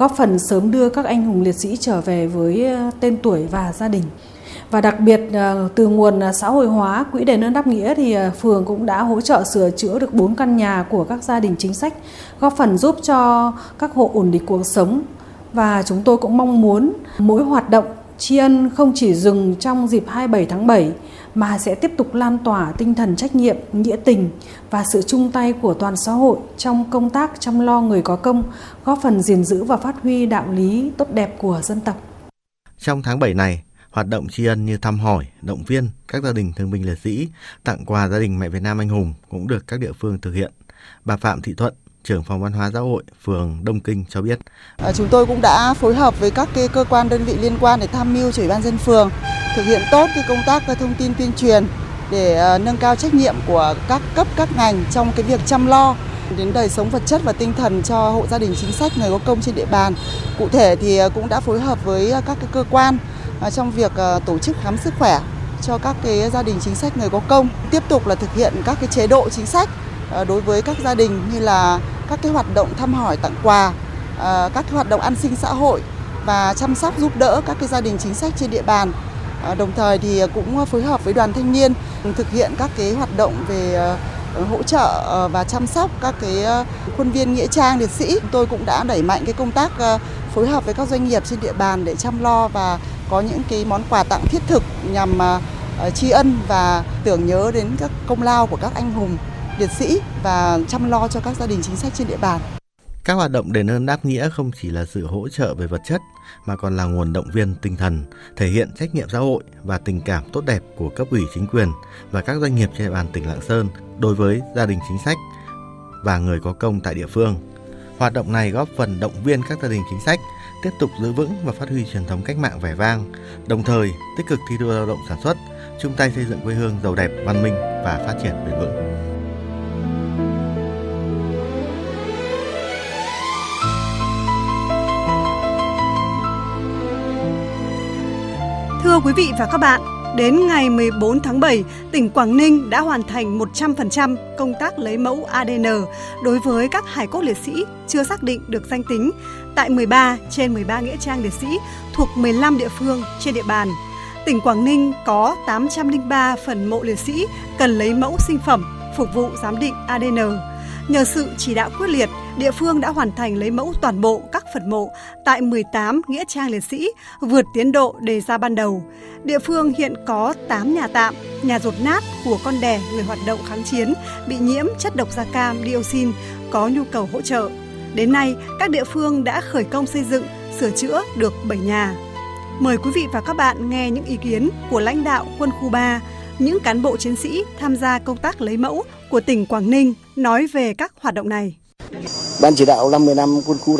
góp phần sớm đưa các anh hùng liệt sĩ trở về với tên tuổi và gia đình. Và đặc biệt từ nguồn xã hội hóa Quỹ đền ơn đáp nghĩa thì phường cũng đã hỗ trợ sửa chữa được 4 căn nhà của các gia đình chính sách, góp phần giúp cho các hộ ổn định cuộc sống. Và chúng tôi cũng mong muốn mỗi hoạt động tri ân không chỉ dừng trong dịp 27 tháng 7 mà sẽ tiếp tục lan tỏa tinh thần trách nhiệm, nghĩa tình và sự chung tay của toàn xã hội trong công tác chăm lo người có công, góp phần gìn giữ và phát huy đạo lý tốt đẹp của dân tộc. Trong tháng 7 này, hoạt động tri ân như thăm hỏi, động viên các gia đình thương binh liệt sĩ, tặng quà gia đình mẹ Việt Nam anh hùng cũng được các địa phương thực hiện. Bà Phạm Thị Thuận, trưởng phòng văn hóa xã hội phường Đông Kinh cho biết. Chúng tôi cũng đã phối hợp với các cơ quan đơn vị liên quan để tham mưu cho Ủy ban dân phường thực hiện tốt công tác thông tin tuyên truyền để nâng cao trách nhiệm của các cấp các ngành trong việc chăm lo đến đời sống vật chất và tinh thần cho hộ gia đình chính sách người có công trên địa bàn. Cụ thể thì cũng đã phối hợp với các cơ quan trong việc tổ chức khám sức khỏe cho các gia đình chính sách người có công, tiếp tục là thực hiện các chế độ chính sách đối với các gia đình như là các hoạt động thăm hỏi tặng quà, các hoạt động an sinh xã hội và chăm sóc giúp đỡ các gia đình chính sách trên địa bàn. Đồng thời thì cũng phối hợp với đoàn thanh niên thực hiện các hoạt động về hỗ trợ và chăm sóc các khuôn viên nghĩa trang liệt sĩ. Tôi cũng đã đẩy mạnh công tác phối hợp với các doanh nghiệp trên địa bàn để chăm lo và có những món quà tặng thiết thực nhằm tri ân và tưởng nhớ đến các công lao của các anh hùng liệt sĩ và chăm lo cho các gia đình chính sách trên địa bàn. Các hoạt động đền ơn đáp nghĩa không chỉ là sự hỗ trợ về vật chất mà còn là nguồn động viên tinh thần, thể hiện trách nhiệm xã hội và tình cảm tốt đẹp của cấp ủy chính quyền và các doanh nghiệp trên địa bàn tỉnh Lạng Sơn đối với gia đình chính sách và người có công tại địa phương. Hoạt động này góp phần động viên các gia đình chính sách tiếp tục giữ vững và phát huy truyền thống cách mạng vẻ vang, đồng thời tích cực thi đua lao động sản xuất, chung tay xây dựng quê hương giàu đẹp, văn minh và phát triển bền vững. Thưa quý vị và các bạn, đến ngày 14 tháng 7, tỉnh Quảng Ninh đã hoàn thành 100% công tác lấy mẫu ADN đối với các hài cốt liệt sĩ chưa xác định được danh tính tại 13 trên 13 nghĩa trang liệt sĩ thuộc 15 địa phương trên địa bàn. Tỉnh Quảng Ninh có 803 phần mộ liệt sĩ cần lấy mẫu sinh phẩm phục vụ giám định ADN. Nhờ sự chỉ đạo quyết liệt, địa phương đã hoàn thành lấy mẫu toàn bộ các phần mộ tại 18 nghĩa trang liệt sĩ, vượt tiến độ đề ra ban đầu. Địa phương hiện có 8 nhà tạm, nhà dột nát của con đẻ người hoạt động kháng chiến bị nhiễm chất độc da cam dioxin có nhu cầu hỗ trợ. Đến nay, các địa phương đã khởi công xây dựng, sửa chữa được 7 nhà. Mời quý vị và các bạn nghe những ý kiến của lãnh đạo quân khu 3, những cán bộ chiến sĩ tham gia công tác lấy mẫu của tỉnh Quảng Ninh nói về các hoạt động này. Ban chỉ đạo 50 năm quân khu